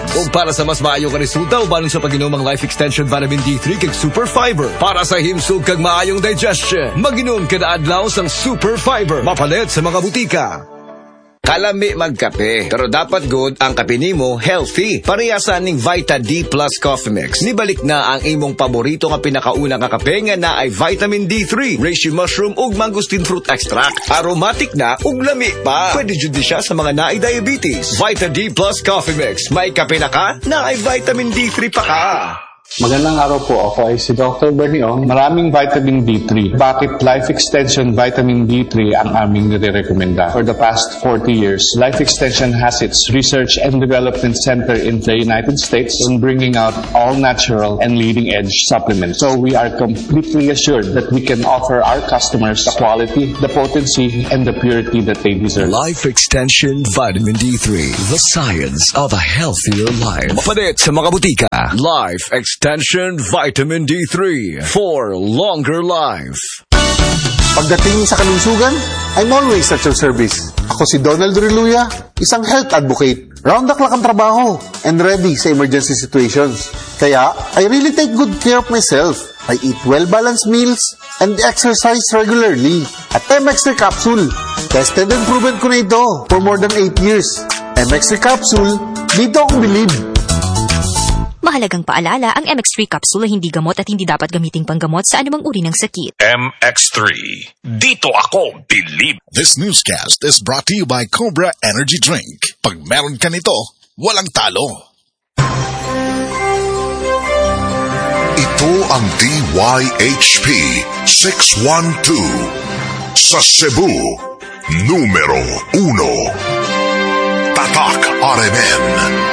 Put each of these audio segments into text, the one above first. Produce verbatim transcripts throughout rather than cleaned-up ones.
O para sa mas maayong resulta, ubanon sa pag-inom ang Life Extension Vitamin D three kag Super Fiber. Para sa himsog kag maayong digestion, mag-inom kada adlaw sang Super Fiber. Mapalit sa mga butika. Kalami magkape, pero dapat good ang kape nimo healthy. Parehasan ning Vita D Plus Coffee Mix. Nibalik na ang imong paborito nga pinakauna nga kape nga na ay vitamin D three, reishi mushroom ug mangosteen fruit extract. Aromatic na ug lami pa. Pwede jud siya sa mga naay diabetes. Vita D Plus Coffee Mix. May kape na ka, na ay vitamin D three pa ka. Magandang araw po. Ako ay si Doctor Berniong. Maraming vitamin D three. Bakit Life Extension Vitamin D three ang aming nire-recommenda? For the past forty years, Life Extension has its research and development center in the United States on bringing out all-natural and leading-edge supplements. So we are completely assured that we can offer our customers the quality, the potency, and the purity that they deserve. Life Extension Vitamin D three. The science of a healthier life. Mapalit sa mga butika. Life Extension Extension Vitamin D three for longer life. Pagdating sa kalusugan, I'm always at your service. Ako si Donald Riluya, isang health advocate. Round the clock ang trabaho and ready sa emergency situations. Kaya, I really take good care of myself. I eat well-balanced meals and exercise regularly. At M X three Capsule, tested and proven ko na ito for more than eight years. M X three Capsule, dito akong believe. Mahalagang paalala, ang M X three capsule ay hindi gamot at hindi dapat gamiting panggamot sa anumang uri ng sakit. M X three. Dito ako believe. This newscast is brought to you by Cobra Energy Drink. Pag meron ka nito, walang talo. Ito ang D Y H P six one two. Sa Cebu, numero uno. Tatak R M N.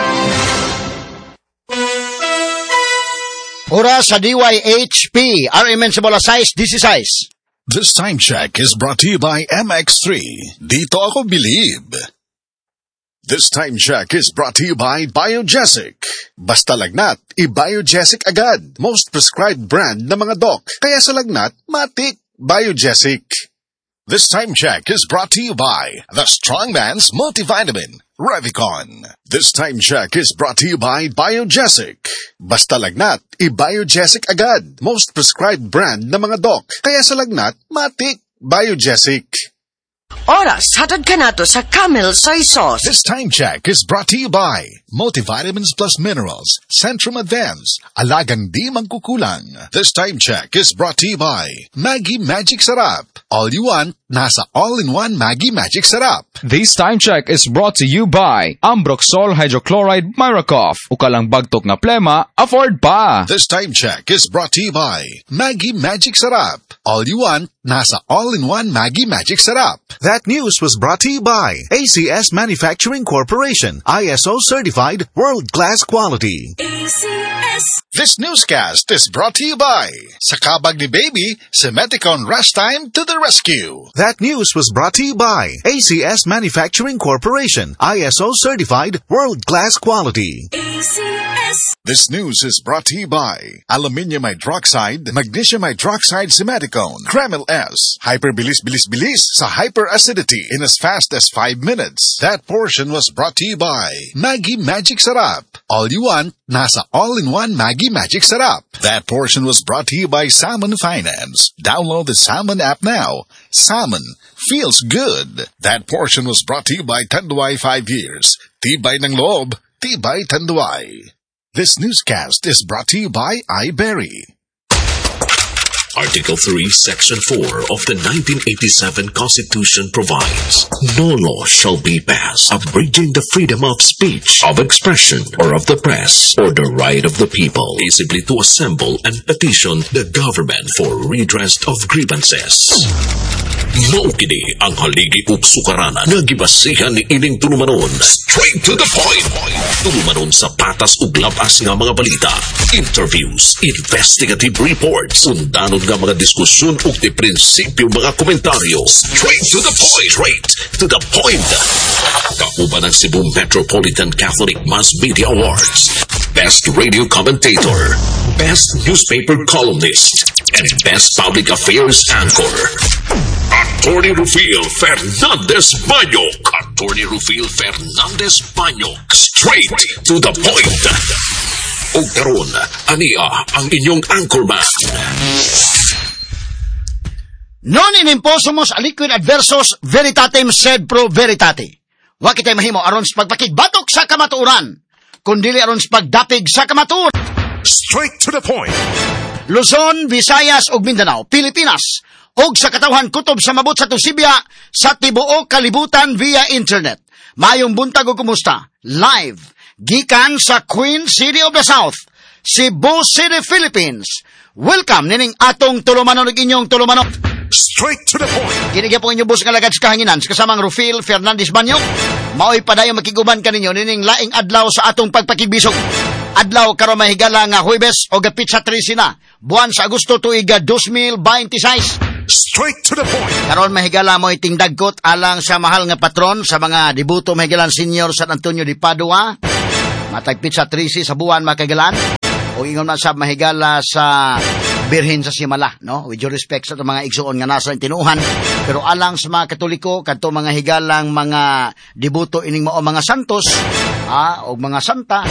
Oras sa D Y H P, R M N sa bola size, this is size. This time check is brought to you by M X three. Dito ako believe. This time check is brought to you by Biogesic. Basta lagnat, i-Biogesic agad. Most prescribed brand ng mga doc. Kaya sa lagnat, matik, Biogesic. This time check is brought to you by the Strongman's Multivitamin, Revicon. This time check is brought to you by Biogesic. Basta lagnat, i-Biogesic agad. Most prescribed brand ng mga doc. Kaya sa lagnat, matik, Biogesic. Oras, hatod ka na to sa Camel Soy Sauce. This time check is brought to you by Multivitamins Plus Minerals, Centrum Advance, Alagang Di Magkukulang. This time check is brought to you by Maggie Magic Sarap. All you want, nasa all-in-one Maggie Magic Sarap. This time check is brought to you by Ambroxol Hydrochloride Miracoff. Ukalang bagtok na plema, afford pa. This time check is brought to you by Maggie Magic Sarap. All you want, nasa all-in-one Maggie Magic Sarap. That news was brought to you by A C S Manufacturing Corporation, I S O certified, world-class quality. A C S. This newscast is brought to you by sa kabag ni baby, Semeticon Rest Time to the rescue. That news was brought to you by A C S Manufacturing Corporation, I S O certified, world-class quality. A C S. This news is brought to you by Aluminium Hydroxide, Magnesium Hydroxide Semeticone, Kreml S, Hyperbilis Bilis Bilis sa hyperacidity in as fast as five minutes. That portion was brought to you by Maggie Magic Sarap. All you want, nasa all-in-one Maggie Magic Sarap. That portion was brought to you by Salmon Finance. Download the Salmon app now. Salmon feels good. That portion was brought to you by Tanduay five years. Tibay ng loob, tibay Tanduay. This newscast is brought to you by iBerry. Article three, Section four of the nineteen eighty-seven Constitution provides, no law shall be passed abridging the freedom of speech, of expression, or of the press, or the right of the people peaceably to assemble and petition the government for redress of grievances. Maukini ang haligi ug sukaranan nga gibasihan ni ining tulumanon. Straight to the point. Tulumanon sa patas ug labas nga mga balita, interviews, investigative reports, undanon nga mga diskusyon ug di prinsipyo mga komentaryo. Straight to the point. Straight to the point. Kauban ang Cebu Metropolitan Catholic Mass Media Awards. Best Radio Commentator, Best Newspaper Columnist, and Best Public Affairs Anchor. Attorney Rufil Fernandez Banyok. Attorney Rufil Fernandez Banyok. Straight to the point. O karon, ania ang inyong anchorman. Non inimposumos aliquid adversos veritatem sed pro veritate. Wa kitay mahimo aron sa pagpakigbatok sa kamatuoran, kundili aron sa pagdapig sa kamatuoran. Straight to the point. Luzon, Visayas ug Mindanao, Pilipinas, og sa katawhan kutob sa mabot sa tusibya sa tibuok kalibutan via internet. Mayong buntag ug kumusta? Live gikan sa Queen City of the South, Cebu City, Philippines. Welcome nining atong tulumanon ug inyong tulumanon. Straight to the point. Kinigya po inyong bus nga lagad sa kahanginan sa kasamang Rufil Fernandez Banyok. Maoy padayon makiguban kaninyo nining laing adlaw sa atong pagpakigbisog. Adlaw karon mahigala nga Huwebes o gapit sa trese na buwan sa Agosto tuig two thousand twenty-six. Straight to the point. Karon mahigala mo iting dagkot alang sa mahal nga patron sa mga debuto mahigalan Senior San Antonio de Padua. Matagpit sa trese sa buwan makagalan. O ingon man sa mahigala sa Birhen sa Simala, no? With due respect sa mga igsuon nga nasa tinuhan. Pero alang sa mga Katoliko, kadto mga higalang mga debuto ining mao mga santos, ah, o mga santa,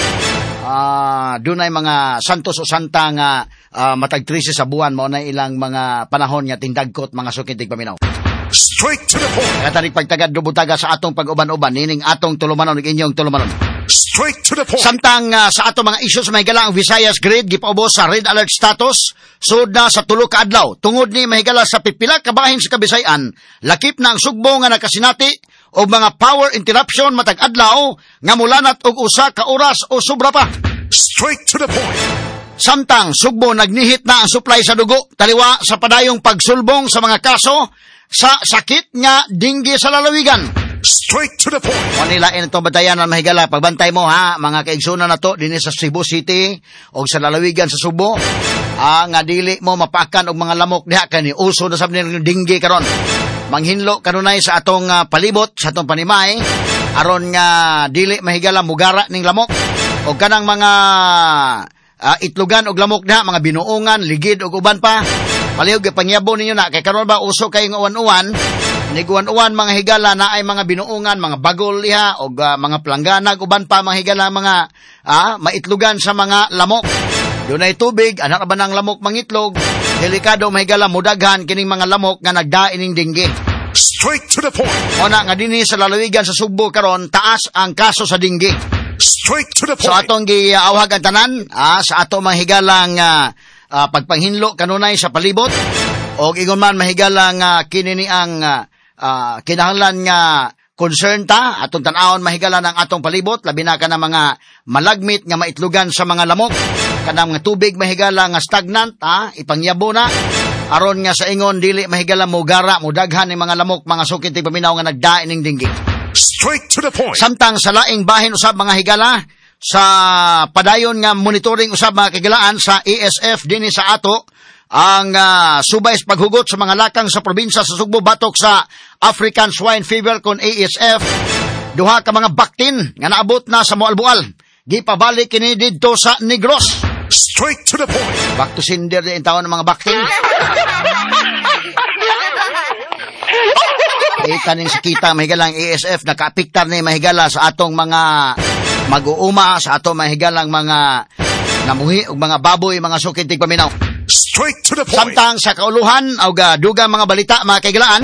ah, dunay mga santos o santa nga ah, matag trese sa buwan mao na ilang mga panahon nga tindagkot mga sukintig paminaw. Straight to the point. Katanig pagtagad dubutaga sa atong pag-uban-uban nining atong tulumanon ug inyong tulumanon. Straight to the point. Samtang uh, sa ato mga issues mahigala ang Visayas Grid gipaubos sa red alert status sud na sa tulo ka adlaw tungod ni mahigala sa pipila ka bahin sa Kabisayan lakip na ang sugbo nga nakasinati og mga power interruption matag adlaw nga mulanat og usa ka oras o sobra pa. Straight to the point. Samtang sugbo nagnihit na ang supply sa dugo taliwa sa padayong pagsulbong sa mga kaso sa sakit nga dinggi sa lalawigan. Straight to the point. O nila ito batayan na mahigala. Pagbantay mo ha, mga kaigsunan na to, din sa Cebu City o sa lalawigan sa Subo. Ah, nga dili mo mapakan og mga lamok diha kani uso na sab ni dinggi karon. Manghinlo kanunay sa atong uh, palibot, sa atong panimay, aron nga dili mahigala mugara ning lamok o kanang mga uh, itlugan og lamok diha, mga binuungan, ligid og uban pa. Palihog pangyabo ninyo na kay karon ba uso kay nga uwan-uwan. Niguan-uwan mga higala na ay mga binuungan, mga bagol liha, o uh, mga planggana, uban pa mga higala mga ah, maitlugan sa mga lamok. Doon ay tubig, anak ba ng lamok mangitlog, delikado mga higala mudaghan kining mga lamok nga nagdaining dinggi. Straight to the point. O na nga dinhi sa lalawigan sa Sugbo karon taas ang kaso sa dinggi. Straight to the point. So atong giawhag ang tanan, ah, sa ato mga higalang uh, uh, pagpanghinlo kanunay sa palibot, o ingon man mahigalang uh, kinini ang uh, Uh, kinahanglan nga concern ta atong tan-awon mahigala ng atong palibot labi na ka ng mga malagmit nga maitlugan sa mga lamok kanang mga tubig mahigala nga stagnant ha ipangyabo na aron nga sa ingon dili mahigala mo gara mo daghan ng mga lamok mga sukit tig paminaw nga nagdain ning dinggi. Straight to the point. Samtang sa laing bahin usab mga higala sa padayon nga monitoring usab mga kagilaan sa A S F dinhi sa ato ang uh, subay sa paghugot sa mga lakang sa probinsya sa Sugbo batok sa African Swine Fever kon A S F. Duha ka mga baktin nga naabot na sa Moalbual. Gipabalik kini didto sa Negros. Straight to the point. Back to sender din taon ng mga baktin. Eh kaning sakita mahigalang A S F nakaapektar ni mahigala sa atong mga mag-uuma, sa atong mahigalang mga namuhi ug mga baboy, mga sukitig paminaw. Straight to the point. Samtang sa kauluhan o dugang mga balita mga kaigalaan,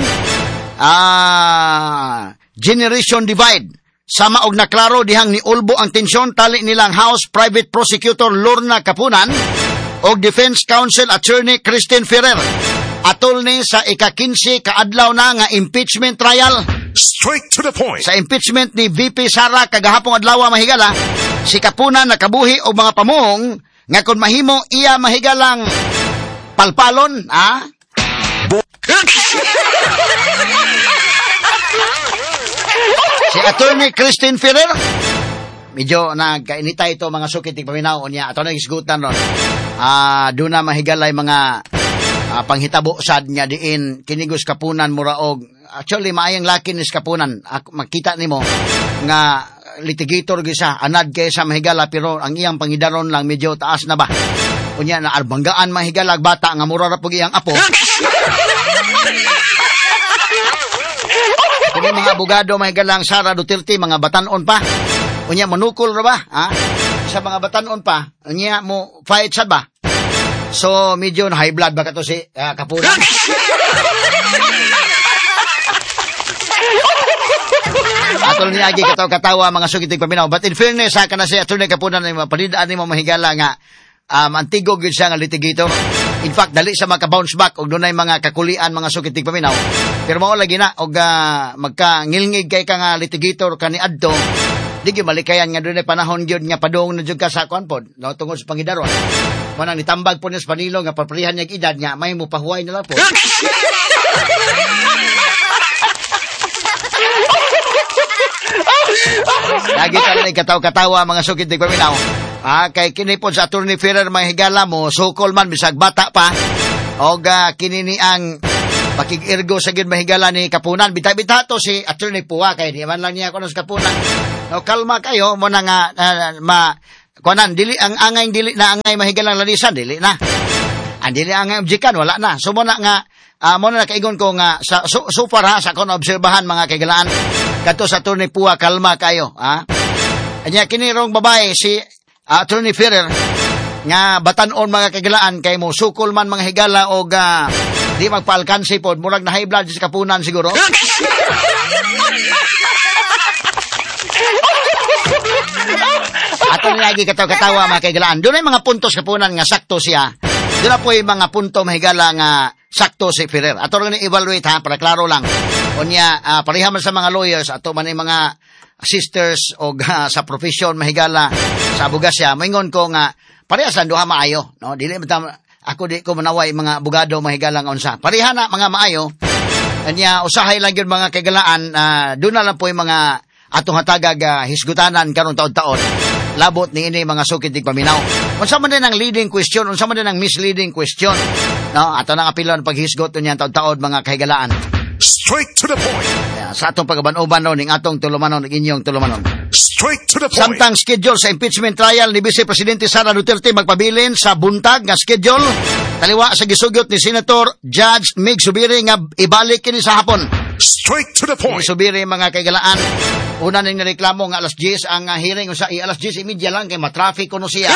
ah, generation divide. Sama og naklaro dihang ni ulbo ang tensyon tali nilang House Private Prosecutor Lorna Kapunan og Defense Counsel Attorney Christine Ferrer. Atol ni sa ika-kinse kaadlaw na nga impeachment trial. Straight to the point. Sa impeachment ni V P Sara kagahapong adlaw mahigala, si Kapunan nakabuhi og mga pamuhong nga kung mahimo iya mahigalang palpalon, ah? Si Attorney Christine Ferrer, medyo nagkainita ito mga sukitig paminaw niya. Ato na isgutan ron. Ah, doon na mahigalay mga ah, panghitabo sad niya diin kinigos Kapunan muraog. Actually, maayang laki ni Kapunan. Ak- makita nimo nga litigator gisa anad kay sa mahigala pero ang iyang pangidaron lang medyo taas na ba. Unya na albanggaan mahigalag bata nga mura ra pug iyang apo. Kini mga abogado mahigala ang Sara Duterte mga batanon pa. Unya manukol ra ba? Ha? Sa mga batanon pa, unya mo fight sad ba? So medyo high blood ba kato si uh, Kapunan? Atol niya agi kataw-katawa mga sugitig paminaw. But in fairness, ha, kana si Atty. Kapunan ay mapanidaan ni mo mahigala nga um, antigo gyud siya nga litigator. In fact, dali sa maka-bounce back og dunay mga kakulian mga sugitig paminaw. Pero mao lagi na og uh, magka-ngilngig kay ka nga litigator kani adto. Di gyud malikayan nga dunay panahon gyud nga padung na jud ka sa kuan pod, no tungod sa pangidaron. Manang nitambag po niya sa Panilo nga papalihan niya edad nga may mo pahuway na lang po. Lagi tayo kataw-katawa mga sukid di paminaw. Ah, kay kini po sa Atty. Ferrer mahigala mo, sukol man bisag bata pa. O uh, kini ni ang pakig-irgo sa gid mahigala ni Kapunan. Bita-bita to si Atty. Puwa kay di man lang niya kuno sa Kapunan. No, kalma kayo mo na nga uh, ma kuanan dili ang angay dili na angay mahigala lalisan dili na. Ang dili angay objekan wala na. So mo na nga uh, mo na kaigon ko nga sa so, so far ha sa kon obserbahan mga kaigalaan kadto sa Atty. Puwa kalma kayo ha. Anya kini rong babae si uh, Atty. Ferrer nga batanon mga kaigalaan kay mo sukol man mga higala og uh, di magpaalkansi pod murag na high blood sa Kapunan siguro. Ato lagi kataw-katawa mga kaigalaan. Doon ay mga puntos Kapunan nga sakto siya. Doon na po yung mga punto mahigala nga sakto si Ferrer. Ato rin i-evaluate ha, para klaro lang. O niya, uh, pareha man sa mga lawyers, ato man yung mga sisters o uh, sa profesyon mahigala sa abogasya. Maingon ko nga, pareha sa duha maayo. No? Dili, ako di ko manaway mga abogado mahigala nga unsa. Pareha na mga maayo. Kanya, usahay lang yun mga kaigalaan. Uh, doon na lang po yung mga atong hatagag uh, hisgutanan karon taon-taon. Labot ni ini mga sukid dig paminaw. Unsa man din ang leading question, unsa man din ang misleading question. No, ato nang apilon paghisgot niyan taon-taon mga kahigalaan. Straight to the point. Yeah, sa atong pagaban-uban no ning atong tulumanon ning inyong tulumanon. Straight to the point. Samtang schedule sa impeachment trial ni Vice Presidente Sara Duterte magpabilin sa buntag nga schedule taliwa sa gisugyot ni Senator Judge Mig Subiri nga ibalik kini sa hapon. Straight to the point. Mig Subiri mga kaigalaan. Una ning nareklamo nga alas diyes ang uh, hearing sa i alas diyes imedya lang kay matraffic kuno siya.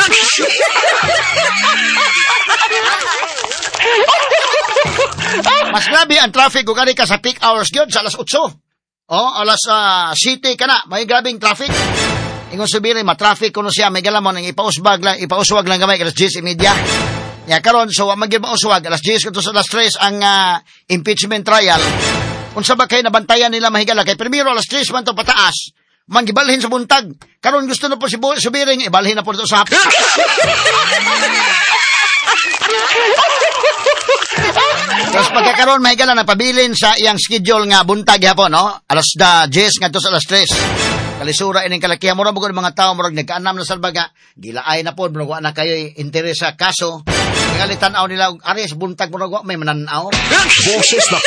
Mas grabe ang traffic kung kani ka sa peak hours gyud sa alas otso. Oh, alas uh, city kana, may grabing traffic. Ingon Subiri matraffic kuno siya, may galamon nang ipausbag lang, ipauswag lang gamay alas diyes imedya. Ya karon so wa magyud mauswag alas diyes kadto sa alas tres ang uh, impeachment trial. Unsa ba kay nabantayan nila mahigala kay primero alas tres man to pataas. Man gibalhin sa buntag. Karon gusto na po si Subiring ibalhin na po dito sa hapon. Tapos pagkakaroon mahigala nagpabilin sa iyang schedule nga buntag hapon, no? Alas diyes ngadto sa alas tres. Kalisura ining kalakihan mo ra bugod mga tawo murag nagkaanam na salbaga. Gilaay na pod murag wa na kayo interes sa kaso. Ngalitan aw nila og ares buntag murag wa may mananaw. Boses na.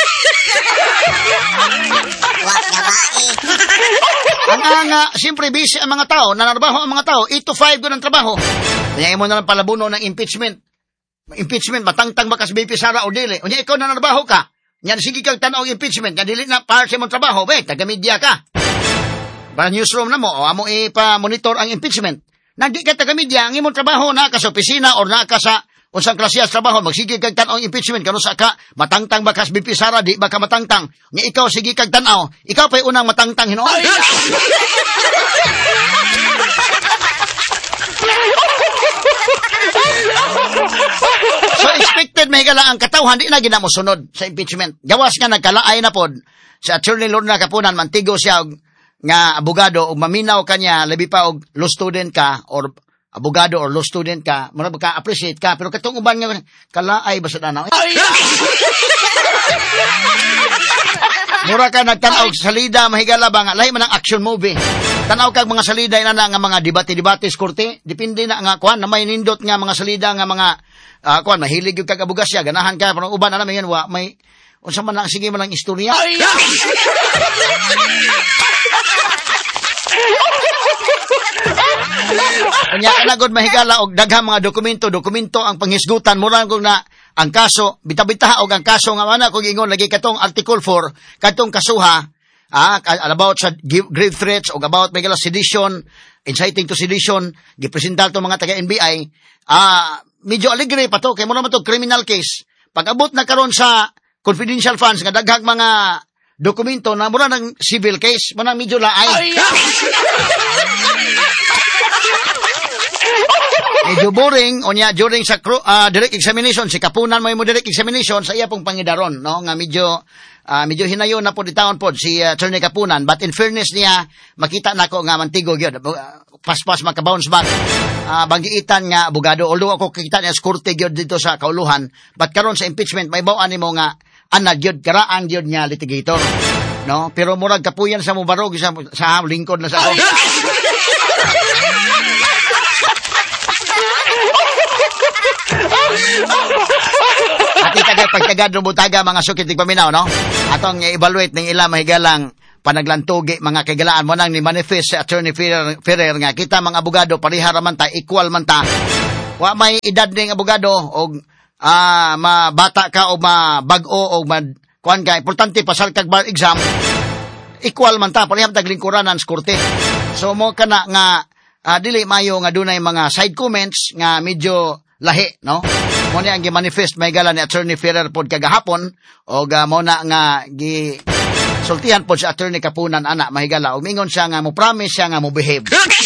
Ang nga, siyempre busy ang mga tao, nanarbaho ang mga tao, eight to five doon ang trabaho. Kaya mo na lang palabuno ng impeachment. Impeachment, matangtang ba kas B P Sara o dili? O niya, ikaw nanarbaho ka. Yan, sige kang tanaw impeachment, yan dili na para sa mong trabaho, be, taga-media ka. Para newsroom na mo, o amo ipa-monitor ang impeachment. Nagdi ka taga-media, ang imong trabaho na ka sa opisina o na ka sa unsang klase sa trabaho, magsige kag tanaw impeachment, karon sa ka, matangtang ba kas B P Sara, di ba ka matangtang? Nga ikaw, sige kag tanaw, ikaw pa'y unang matangtang, hinoon. So expected mahigala ang katawhan di na ginamo sunod sa impeachment. Gawas nga nagkalaay na pod sa Attorney Lorna Kapunan mantigo siya og, nga abogado og maminaw kanya labi pa og law student ka or abogado or law student ka, mo ka appreciate ka pero katong uban nga kalaay basta na. Mura ka nagtanaw sa salida mahigala ba nga lahi man ang action movie. Tanaw kag mga salida ina na nga mga debate-debate sa korte, depende na nga kuan na may nindot nga mga salida nga mga uh, kuan mahilig yung kag abogasya ganahan ka pero uban na naman yan wa may unsa man lang sige man lang istorya. Unya kanagod mahigala og daghang mga dokumento, dokumento ang panghisgutan mura kung na ang kaso bita-bita og ang kaso nga ana kung ingon lagi katong Article four katong kasuha ah, about sa grave threats o about may sedition, inciting to sedition, gipresental to mga taga-N B I, ah, medyo aligre pa to, kaya mo naman to criminal case. Pag abot na karon sa confidential funds, nga daghang mga dokumento na muna ng civil case, muna medyo laay. Medyo boring, o niya, during sa uh, direct examination, si Kapunan mo yung direct examination, sa iya pong pangidaron, no? Nga medyo, uh, medyo hinayon na po di taon po si uh, Attorney Kapunan, but in fairness niya, makita na ko nga mantigo yun, uh, pas-pas makabounce back, uh, banggiitan nga abogado, although ako kikita niya skurte yun dito sa kauluhan, but karon sa impeachment, may bawaan ni mo nga, anad yun, karaan yun nga litigator, no? Pero murag kapuyan sa mubarog, sa, sa lingkod na sa ako. At itaga pagtagad rumutaga mga sukit ng paminaw, no? Atong evaluate ng ilang mahigalang panaglantugi mga kagalaan mo nang ni manifest si Attorney Ferrer, Ferrer nga kita mga abogado parihara man ta, equal man ta. Wa may edad ning abogado og ah mabata ka o mabag-o o mad kuan ka importante pasal kag bar exam. Equal man ta pariham tag lingkuranan sa korte. So mo kana nga uh, dili mayo nga dunay mga side comments nga medyo lahi, no? Mo ni ang gi-manifest may gala ni Attorney Ferrer pod kagahapon o uh, mo na nga gi sultihan pod sa Attorney Kapunan ana mahigala ug mingon siya nga mo promise siya nga mo behave.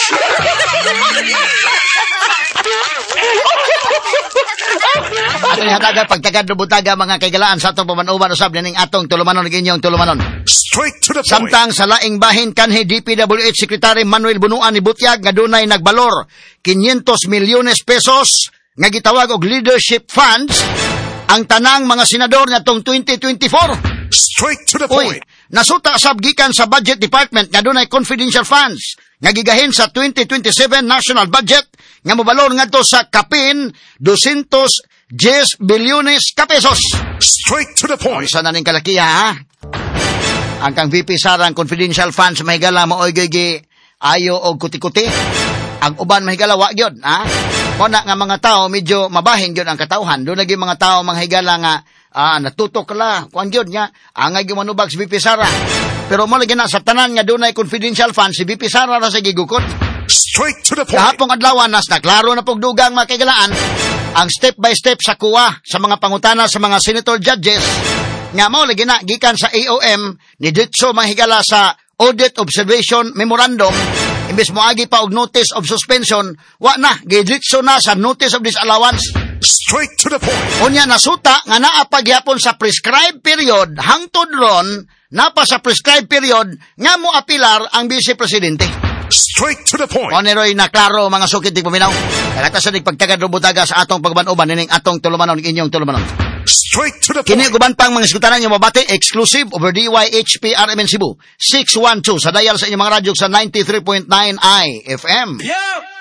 Atong hataga pagtagad butaga mga kaigalaan sa atong pamanuban usab ning atong tulumanon ug inyong tulumanon. Straight to the point. Samtang sa laing bahin kanhi D P W H Secretary Manuel Bunuan ni Butyag nga dunay nagbalor quinientos milyones pesos nga gitawag og leadership funds ang tanang mga senador nitong twenty twenty-four. Straight to the point. Uy, nasuta sab gikan sa Budget Department nga dunay confidential funds nga gigahin sa twenty twenty-seven national budget nga mobalor ngadto sa kapin doscientos ten bilyones ka pesos. Straight to the point. Unsa na ning kalakiha ha? Ang kang V P sarang confidential funds mahigala mo oy gigi ayo og kuti-kuti. Ang uban mahigala wa gyud ha? Kuna nga mga tao medyo mabahing gyud ang katawhan. Doon lagi mga tao manghigala nga ah, natutok la. Kuan gyud nga angay gimanubag si V P Sara. Pero mo lagi na sa tanan nga dunay confidential funds si V P Sara ra sa gigukot. Straight to the point. Kahapong adlaw nas na klaro na pog dugang mga kaigalaan ang step by step sa kuha sa mga pangutana sa mga senator judges nga mo lagi na gikan sa A O M ni ditso mahigala sa Audit Observation Memorandum. Imbes mo agi pa og notice of suspension, wa na, gidritso na sa notice of disallowance. Straight to the point. Unya nasuta nga naa pagyapon sa prescribed period hangtod ron napa sa prescribed period nga mo apilar ang Vice Presidente. Straight to the point. Oneroy na klaro mga sukit tig paminaw. Kaya ta sa nagpagtagad rubutaga sa atong pagbanuban ning atong tulumanon inyong tulumanon. Straight to the point. Kini guban pang mga iskutanan nyo mabati exclusive over D Y H P R M N Cebu six one two sa dial sa inyong mga radyo sa ninety-three point nine I F M. Yeah.